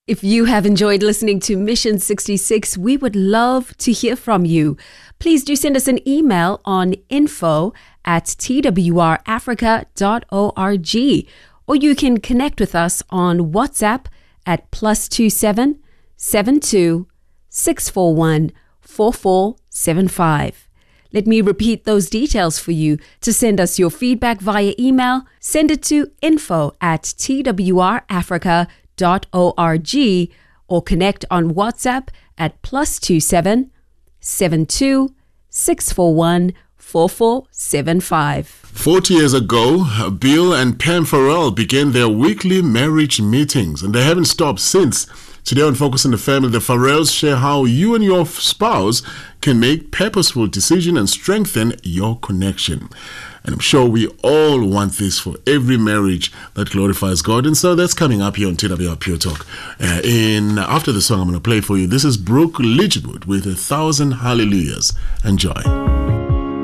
If you have enjoyed listening to Mission 66, we would love to hear from you. Please do send us an email on info@twrafrica.org, or you can connect with us on WhatsApp at +27 72 641 4475. Let me repeat those details for you. To send us your feedback via email, send it to info@twrafrica.org, or connect on WhatsApp at +27 72 641 4475. 40 years ago, Bill and Pam Farrell began their weekly marriage meetings, and they haven't stopped since. Today on Focus on the Family, the Farrells share how you and your spouse can make purposeful decisions and strengthen your connection. And I'm sure we all want this for every marriage that glorifies God. And so that's coming up here on TWR Pure Talk. After the song I'm going to play for you, this is Brooke Littlewood with 1,000 Hallelujahs. Enjoy.